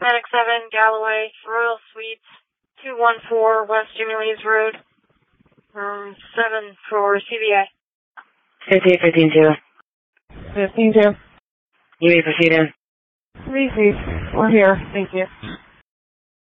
Medic 7, Galloway, Royal Suites, 214 West Jimmy Lee's Road, 7 for CVA. 15-2. 15-2. You may proceed in. Receive. We're here. Thank you.